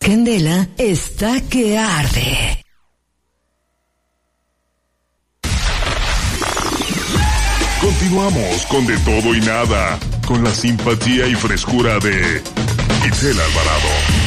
Candela está que arde. Continuamos con De Todo y Nada, con la simpatía y frescura de Itzel Alvarado.